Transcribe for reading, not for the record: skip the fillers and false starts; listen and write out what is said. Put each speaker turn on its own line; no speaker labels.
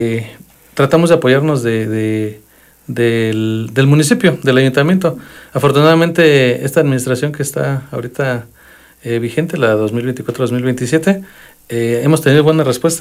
tratamos de apoyarnos del municipio, del ayuntamiento. Afortunadamente, esta administración que está ahorita vigente, la 2024-2027, hemos tenido buena respuesta.